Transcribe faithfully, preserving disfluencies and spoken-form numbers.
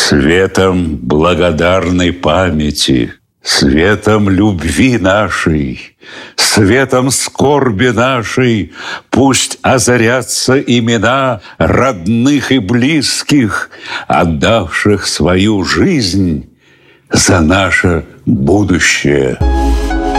Светом благодарной памяти, светом любви нашей, светом скорби нашей пусть озарятся имена родных и близких, отдавших свою жизнь за наше будущее.